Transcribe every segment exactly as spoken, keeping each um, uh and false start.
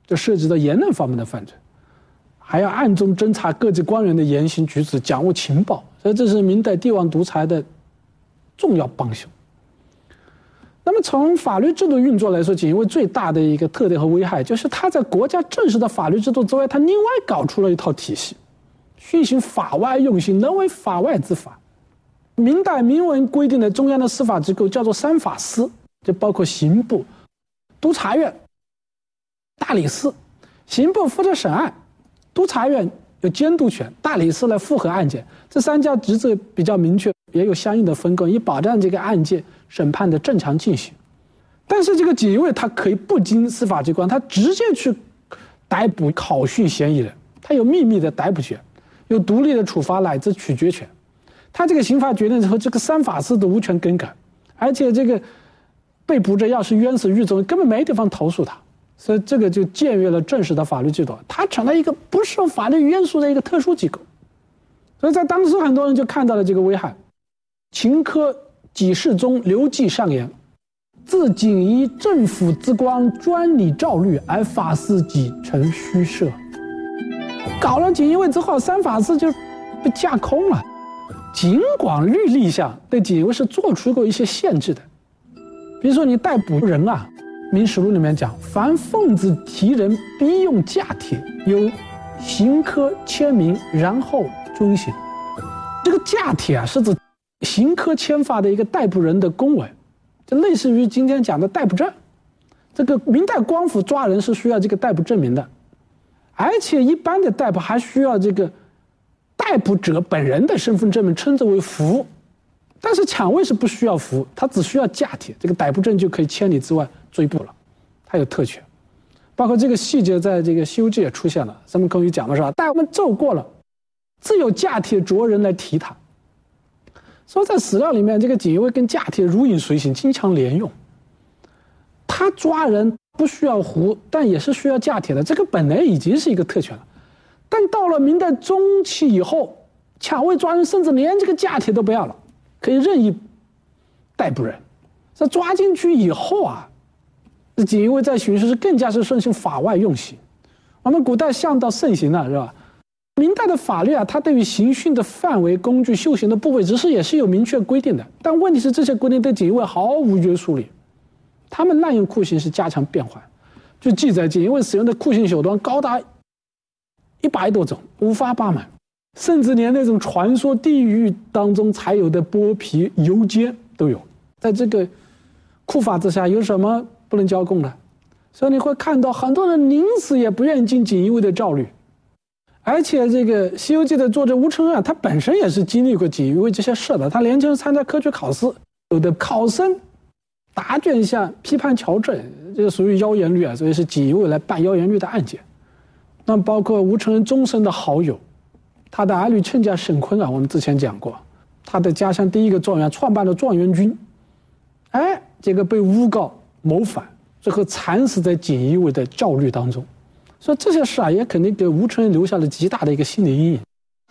这涉及到言论方面的犯罪，还要暗中侦查各级官员的言行举止，掌握情报，所以这是明代帝王独裁的重要帮凶。那么从法律制度运作来说，锦衣卫最大的一个特点和危害，就是它在国家正式的法律制度之外，它另外搞出了一套体系，训行法外用刑，能为法外之法。明代明文规定的中央的司法机构叫做三法司，就包括刑部、督察院、大理寺。刑部负责审案，督察院有监督权，大理寺来复核案件。这三家职责比较明确，也有相应的分工，以保障这个案件审判的正常进行。但是这个锦衣卫它可以不经司法机关，它直接去逮捕考讯嫌疑人，它有秘密的逮捕权，有独立的处罚乃至取决权。他这个刑罚决定之后，这个三法司都无权更改，而且这个被捕者要是冤死狱中，根本没地方投诉他，所以这个就僭越了正式的法律制度，它成了一个不受法律约束的一个特殊机构。所以在当时很多人就看到了这个危害。秦科给事中刘季上言：自锦衣政府之光，专理诏律，而法司己成虚设。搞了锦衣卫之后，三法司就被架空了。尽管律例上对锦衣卫是做出过一些限制的，比如说你逮捕人啊，《明实录》里面讲，凡奉旨提人，必用假帖，由刑科签名，然后遵行。这个假帖啊，是指刑科签发的一个逮捕人的公文，就类似于今天讲的逮捕证。这个明代官府抓人是需要这个逮捕证明的，而且一般的逮捕还需要这个逮捕者本人的身份证明，称之为符。但是抢卫是不需要符，他只需要假帖，这个逮捕证就可以千里之外追捕了，他有特权。包括这个细节在这个《西游记》也出现了，孙悟空也讲了是吧？但我们奏过了，自有假帖着人来提他。所以在史料里面，这个锦衣卫跟假帖如影随形，经常连用。他抓人不需要符，但也是需要假帖的，这个本来已经是一个特权了。但到了明代中期以后，抢卫抓人甚至连这个假帖都不要了，可以任意逮捕人。这抓进去以后啊，锦衣卫在巡视是更加是盛行法外用刑。我们古代向道盛行了，是吧？明代的法律啊，它对于刑讯的范围、工具、修行的部位，只是也是有明确规定的。但问题是，这些规定对锦衣卫毫无约束力，他们滥用酷刑是家常便饭。就记载锦衣卫使用的酷刑手段高达一百多种，五花八门，甚至连那种传说地狱当中才有的剥皮、油煎都有。在这个酷法之下，有什么不能交供的？所以你会看到很多人宁死也不愿意进锦衣卫的诏律。而且这个《西游记》的作者吴承恩啊，他本身也是经历过锦衣卫这些事的。他年轻时参加科举考试，有的考生答卷下批判朝政，这个属于妖言律啊，所以是锦衣卫来办妖言律的案件。那包括吴承恩终身的好友，他的儿女亲家沈坤啊，我们之前讲过，他的家乡第一个状元创办了状元军，哎，这个被诬告谋反，最后惨死在锦衣卫的诏律当中。所以这些事啊，也肯定给吴承恩留下了极大的一个心理阴影。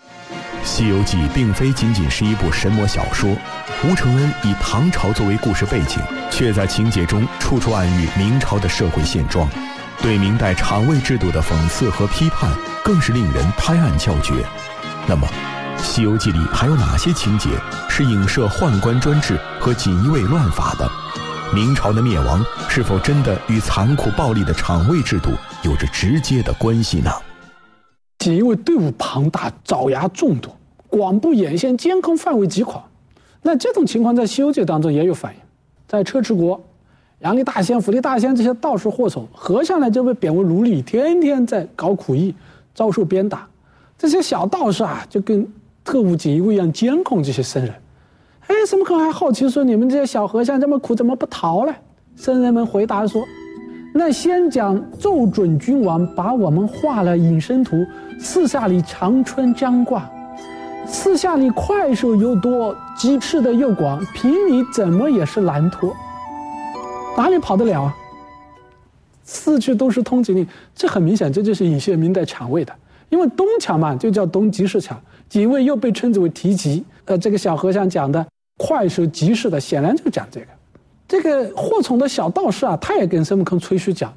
《西游记》并非仅仅是一部神魔小说，吴承恩以唐朝作为故事背景，却在情节中处处暗喻明朝的社会现状。对明代厂卫制度的讽刺和批判，更是令人拍案叫绝。那么，《西游记》里还有哪些情节是影射宦官专制和锦衣卫乱法的？明朝的灭亡是否真的与残酷暴力的厂卫制度有着直接的关系呢？ 锦衣卫队伍庞大，爪牙众多，广布眼线，监控范围极广。那这种情况在《西游记》当中也有反映。在车迟国、杨丽大仙、伏羲大仙这些道士祸首，和尚呢就被贬为奴隶，天天在搞苦役，遭受鞭打。这些小道士啊，就跟特务锦衣卫一样监控这些僧人。哎，孙悟空还好奇说：“你们这些小和尚这么苦，怎么不逃呢？”僧人们回答说：“那先讲奏准君王把我们画了隐身图，四下里长春将挂，四下里快手又多，鸡翅的又广，凭你怎么也是难脱。哪里跑得了啊？四处都是通缉令，这很明显，这就是隐现明代厂卫的。因为东墙嘛，就叫东集市墙，锦衣卫又被称之为提级。呃，这个小和尚讲的快手集市的，显然就讲这个。这个祸从的小道士啊，他也跟孙悟空吹嘘讲，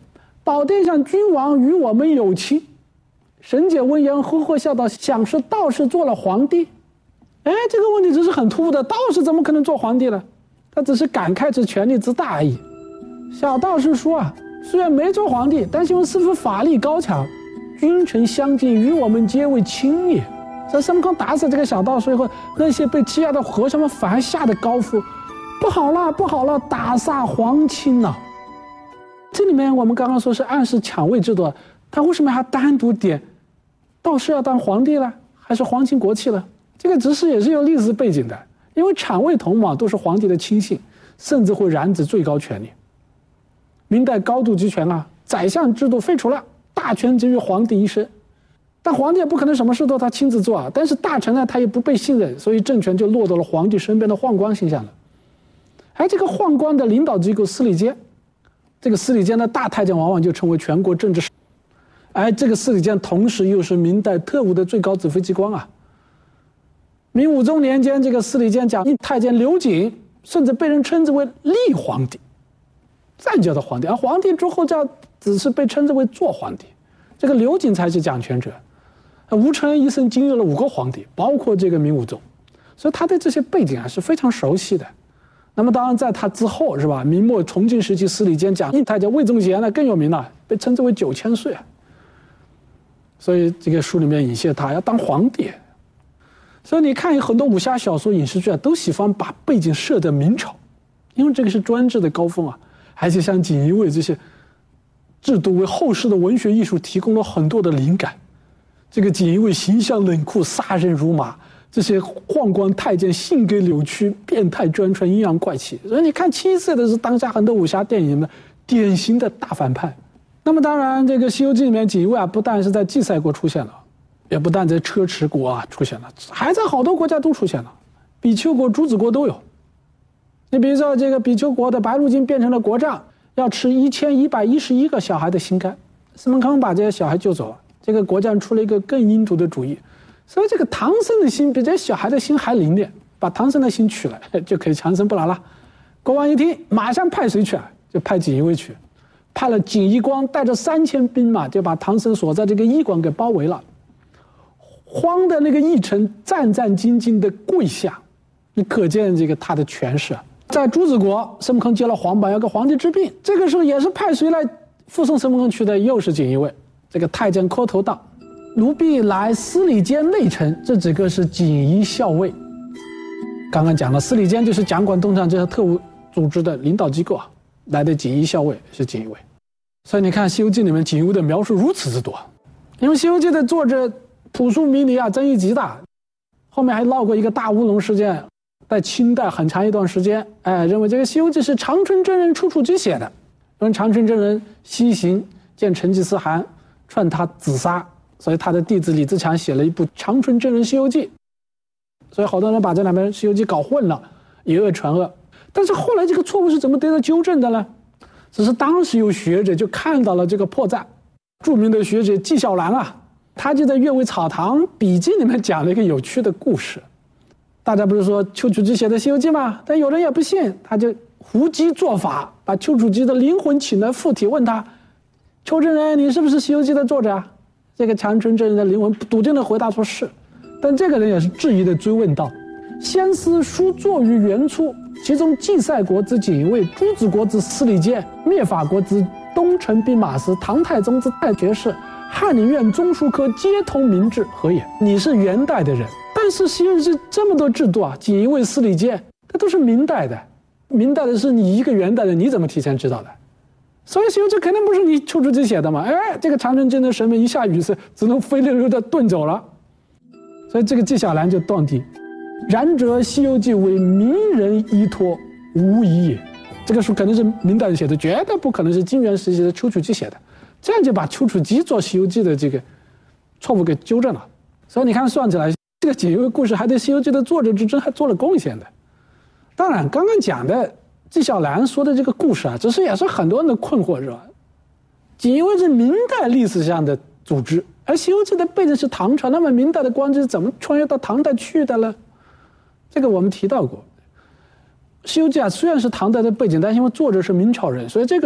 保殿上君王与我们有亲。沈姐闻言呵呵笑道：“想是道士做了皇帝？”哎，这个问题只是很突兀的，道士怎么可能做皇帝呢？他只是感慨之权力之大而已。小道士说啊，虽然没做皇帝，但是我师父法力高强，君臣相近，与我们皆为亲也。这孙悟空打死这个小道士以后，那些被欺压的和尚们反而吓得高呼：“不好了，不好了，打杀皇亲了！”这里面我们刚刚说是暗示抢位制度，他为什么还单独点道士要当皇帝了，还是皇亲国戚了？这个只是也是有历史背景的，因为产位同嘛都是皇帝的亲信，甚至会染指最高权力。明代高度集权啊，宰相制度废除了，大权集于皇帝一身。但皇帝也不可能什么事都他亲自做啊，但是大臣呢，他也不被信任，所以政权就落到了皇帝身边的宦官形象了。而这个宦官的领导机构司礼监，这个司礼监的大太监往往就成为全国政治，而这个司礼监同时又是明代特务的最高指挥机关啊。明武宗年间，这个司礼监讲太监刘瑾，甚至被人称之为立皇帝，再叫做皇帝，而皇帝之后叫只是被称之为做皇帝，这个刘瑾才是掌权者。吴承恩一生经历了五个皇帝，包括这个明武宗，所以他对这些背景啊是非常熟悉的。那么当然在他之后是吧，明末崇靖时期司礼监讲印太监魏忠贤呢更有名了，被称之为九千岁啊。所以这个书里面引写他要当皇帝。所以你看很多武侠小说影视剧啊，都喜欢把背景设在明朝，因为这个是专制的高峰啊，而且像锦衣卫这些制度为后世的文学艺术提供了很多的灵感。这个锦衣卫形象冷酷，杀人如麻，这些宦官太监性格扭曲，变态专权，阴阳怪气。所以你看七色的是当下很多武侠电影的典型的大反派。那么当然这个西游记里面锦衣卫啊，不但是在稷塞国出现了，也不但在车迟国啊出现了，还在好多国家都出现了，比丘国、朱子国都有。你比如说这个比丘国的白鹿精变成了国丈，要吃一千一百一十一个小孩的心肝，司马康把这些小孩救走了，这个国丈出了一个更阴毒的主意，所以这个唐僧的心比这小孩的心还灵验，把唐僧的心取了，就可以长生不老了。国王一听，马上派谁去啊？就派锦衣卫去，派了锦衣光带着三千兵马，就把唐僧所在这个驿馆给包围了。慌的那个驿丞战战兢兢的跪下，你可见这个他的权势。在朱子国，孙悟空接了皇榜，要给皇帝治病，这个时候也是派谁来护送孙悟空去的？又是锦衣卫。这个太监磕头道：“奴婢来司礼监内丞。”这几个是锦衣校尉。刚刚讲了，司礼监就是掌管东厂这些特务组织的领导机构啊，来的锦衣校尉是锦衣卫。所以你看《西游记》里面锦衣卫的描述如此之多，因为《西游记》的作者朴树迷离啊，争议极大，后面还闹过一个大乌龙事件，在清代很长一段时间，哎，认为这个《西游记》是长春真人出处机写的，因为长春真人西行见成吉思汗，劝他自杀，所以他的弟子李自强写了一部《长春真人西游记》，所以好多人把这两本《西游记》搞混了，以讹传讹。但是后来这个错误是怎么得到纠正的呢？只是当时有学者就看到了这个破绽，著名的学者纪晓岚啊，他就在《阅微草堂笔记》里面讲了一个有趣的故事。大家不是说丘处机写的《西游记》吗？但有人也不信，他就胡姬做法，把丘处机的灵魂请来附体，问他：“丘真人，你是不是《西游记》的作者啊？”这个长春真人的灵魂笃定的回答说是，但这个人也是质疑的追问道：“先师书作于元初，其中稷塞国之锦衣卫，朱子国之司礼监，灭法国之东城兵马司，唐太宗之太学士，翰林院中书科，皆通明制，何也？”你是元代的人，但是《西游记》这么多制度啊，锦衣卫、司礼监，它都是明代的。明代的是你一个元代人，你怎么提前知道的？所以《西游记》肯定不是你丘处机写的嘛！哎，这个长春真人神明一下雨色，只能灰溜溜的遁走了。所以这个纪晓岚就断定，然则《西游记》为明人依托，无疑也。这个书肯定是明代人写的，绝对不可能是金元时期的丘处机写的。这样就把丘处机做《西游记》的这个错误给纠正了。所以你看，算起来，这个锦衣卫故事还对《西游记》的作者之争还做了贡献的。当然，刚刚讲的纪晓岚说的这个故事啊，只是也是很多人的困惑，是吧？锦衣卫是明代历史上的组织，而《西游记》的背景是唐朝，那么明代的官职怎么穿越到唐代去的呢？这个我们提到过。《西游记》啊，虽然是唐代的背景，但因为作者是明朝人，所以这个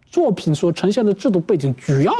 作品所呈现的制度背景主要